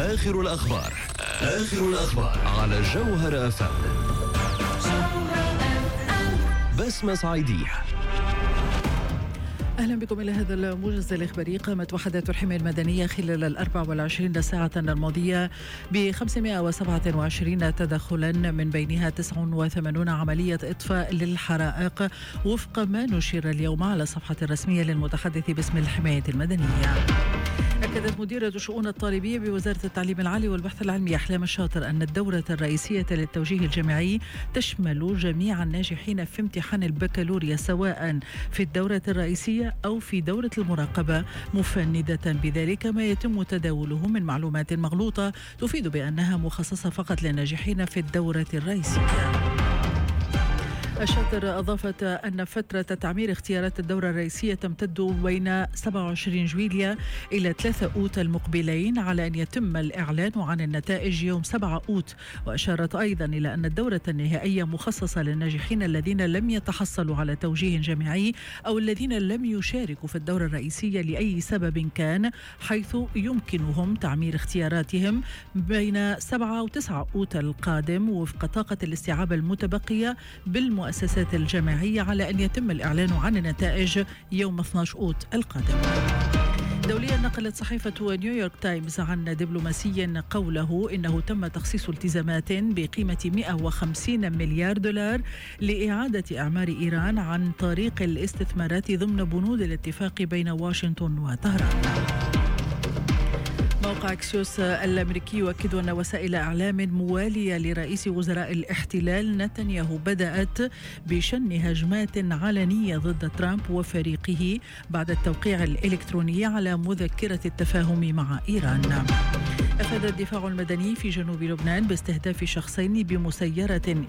آخر الأخبار على جوهر أفهم. بسمة صعيدية. أهلا بكم إلى هذا الموجز الإخباري. قامت وحدات الحماية المدنية خلال 24 ساعة الماضية ب 527 تدخلا، من بينها 89 عملية إطفاء للحرائق وفق ما نشر اليوم على الصفحة الرسمية للمتحدث باسم الحماية المدنية. أكدت مديرة شؤون الطالبية بوزارة التعليم العالي والبحث العلمي أحلام الشاطر أن الدورة الرئيسية للتوجيه الجامعي تشمل جميع الناجحين في امتحان البكالوريا سواء في الدورة الرئيسية أو في دورة المراقبة، مفندة بذلك ما يتم تداوله من معلومات مغلوطة تفيد بأنها مخصصة فقط للناجحين في الدورة الرئيسية. الشاطر أضافت أن فترة تعمير اختيارات الدورة الرئيسية تمتد بين 27 جويلية إلى 3 أوت المقبلين، على أن يتم الإعلان عن النتائج يوم 7 أوت. وأشارت أيضا إلى أن الدورة النهائية مخصصة للناجحين الذين لم يتحصلوا على توجيه جامعي أو الذين لم يشاركوا في الدورة الرئيسية لأي سبب كان، حيث يمكنهم تعمير اختياراتهم بين 7 و9 أوت القادم وفق طاقة الاستيعاب المتبقية بالمؤسسات الجامعية، على أن يتم الإعلان عن النتائج يوم 12 أوت القادم. دوليا، نقلت صحيفة نيويورك تايمز عن دبلوماسي قوله إنه تم تخصيص التزامات بقيمة 150 مليار دولار لإعادة إعمار إيران عن طريق الاستثمارات ضمن بنود الاتفاق بين واشنطن وطهران. موقع أكسيوس الأمريكي يؤكد أن وسائل إعلام موالية لرئيس وزراء الاحتلال نتنياهو بدأت بشن هجمات علنية ضد ترامب وفريقه بعد التوقيع الإلكتروني على مذكرة التفاهم مع إيران. أفاد الدفاع المدني في جنوب لبنان باستهداف شخصين بمسيرة